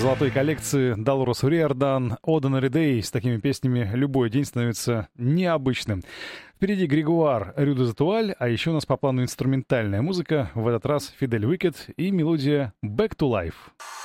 золотой коллекции Долорес Риордан «Ordinary Day». С такими песнями любой день становится необычным. Впереди Грегуар Рю де Затуаль, а еще у нас по плану инструментальная музыка. В этот раз Фидель Уикет и мелодия «Back to Life».